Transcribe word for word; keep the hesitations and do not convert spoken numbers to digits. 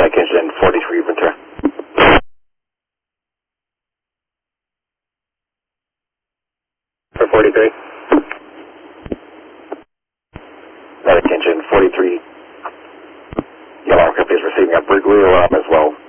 Atlantic engine forty-three, Ventura. For forty-three. Atlantic engine forty-three. Yellow Company is receiving a burglary alarm as well.